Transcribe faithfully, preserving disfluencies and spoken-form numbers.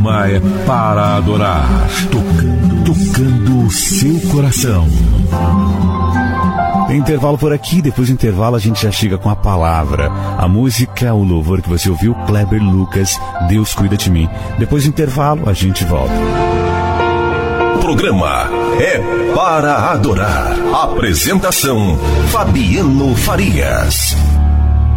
programa é para adorar, tocando, tocando o seu coração. Tem intervalo por aqui, depois do intervalo a gente já chega com a palavra. A música, o louvor que você ouviu, Kleber Lucas, Deus cuida de mim. Depois do intervalo a gente volta. O programa é para adorar. Apresentação, Fabiano Farias.